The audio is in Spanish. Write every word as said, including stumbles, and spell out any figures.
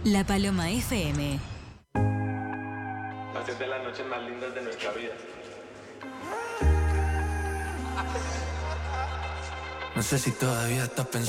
La Paloma F M. Las siete de la noche más lindas de nuestra vida. No sé si todavía estás pensando